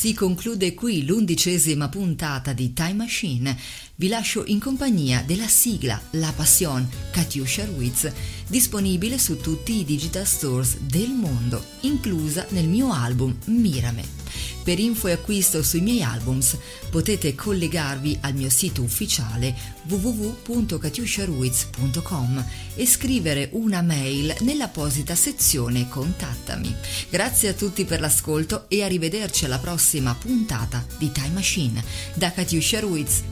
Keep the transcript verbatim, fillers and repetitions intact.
Si conclude qui l'undicesima puntata di Time Machine. Vi lascio in compagnia della sigla La Passion, Katiuscia Ruiz, disponibile su tutti i digital stores del mondo, inclusa nel mio album Mirame. Per info e acquisto sui miei albums potete collegarvi al mio sito ufficiale w w w punto katiuscia ruiz punto com e scrivere una mail nell'apposita sezione Contattami. Grazie a tutti per l'ascolto e arrivederci alla prossima puntata di Time Machine. Da Katiuscia Ruiz,